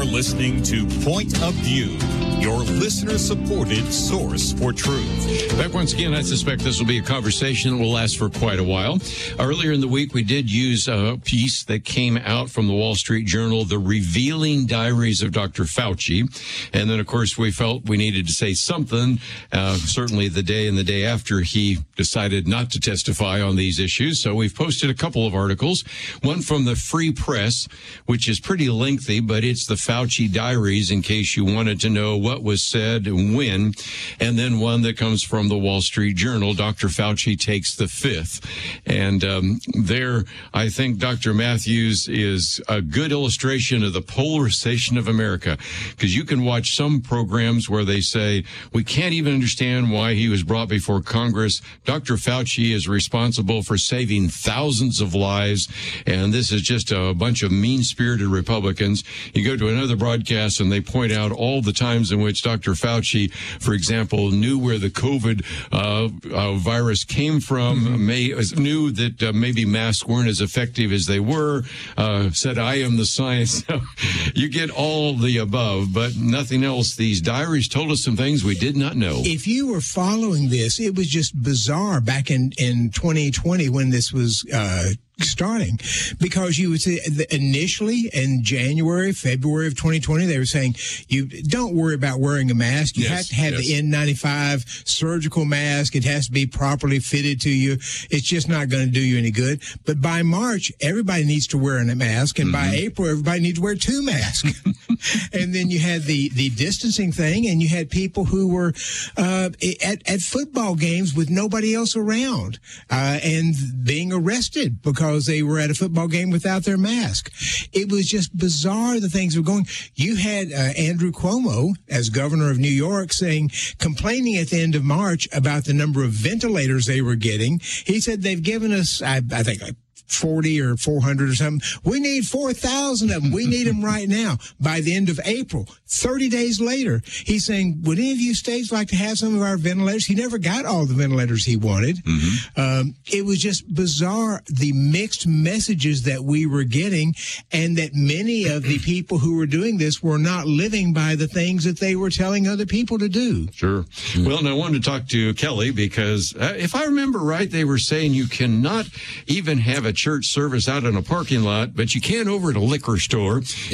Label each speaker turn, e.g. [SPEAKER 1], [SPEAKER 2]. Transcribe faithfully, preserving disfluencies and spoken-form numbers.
[SPEAKER 1] listening to Point of View, your listener-supported source for truth.
[SPEAKER 2] Back once again, I suspect this will be a conversation that will last for quite a while. Earlier in the week, we did use a piece that came out from the Wall Street Journal, The Revealing Diaries of Doctor Fauci. And then, of course, we felt we needed to say something, uh, certainly the day and the day after he decided not to testify on these issues. So we've posted a couple of articles, one from the Free Press, which is pretty lengthy, but it's the Fauci Diaries in case you wanted to know what was said and when, and then one that comes from the Wall Street Journal, Doctor Fauci Takes the Fifth. And um, there, I think Doctor Matthews is a good illustration of the polarization of America, because you can watch some programs where they say, we can't even understand why he was brought before Congress. Doctor Fauci is responsible for saving thousands of lives, and this is just a bunch of mean-spirited Republicans. You go to another broadcast, and they point out all the times in which Doctor Fauci, for example, knew where the COVID uh, uh, virus came from, mm-hmm. may, knew that uh, maybe masks weren't as effective as they were, uh, said, I am the science. You get all the above, but nothing else. These diaries told us some things we did not know.
[SPEAKER 3] If you were following this, it was just bizarre back in, in twenty twenty when this was uh starting, because you would say initially in January, February of twenty twenty, they were saying, you don't worry about wearing a mask. You yes, have to have yes. the N ninety-five surgical mask. It has to be properly fitted to you. It's just not going to do you any good. But by March, everybody needs to wear a mask. And mm-hmm. by April, everybody needs to wear two masks. And then you had the, the distancing thing, and you had people who were uh, at, at football games with nobody else around uh, and being arrested because they were at a football game without their mask. It was just bizarre, the things were going. You had uh, Andrew Cuomo, as governor of New York, saying, complaining at the end of March about the number of ventilators they were getting. He said they've given us, I, I think, like forty or four hundred or something. We need four thousand of them. We need them right now. By the end of April, thirty days later, he's saying, would any of you states like to have some of our ventilators? He never got all the ventilators he wanted. Mm-hmm. Um, it was just bizarre, the mixed messages that we were getting, and that many of the people who were doing this were not living by the things that they were telling other people to do.
[SPEAKER 2] Sure. Mm-hmm. Well, and I wanted to talk to Kelly because uh, if I remember right, they were saying you cannot even have a church service out in a parking lot, but you can over at a liquor store.